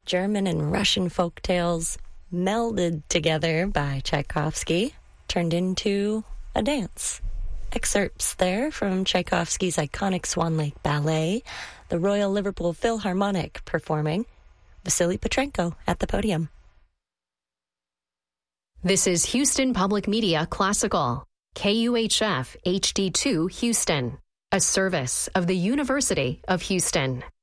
German and Russian folk tales melded together by Tchaikovsky turned into a dance. Excerpts there from Tchaikovsky's iconic Swan Lake Ballet, the Royal Liverpool Philharmonic performing, Vasily Petrenko at the podium. This is Houston Public Media Classical, KUHF HD2 Houston, a service of the University of Houston.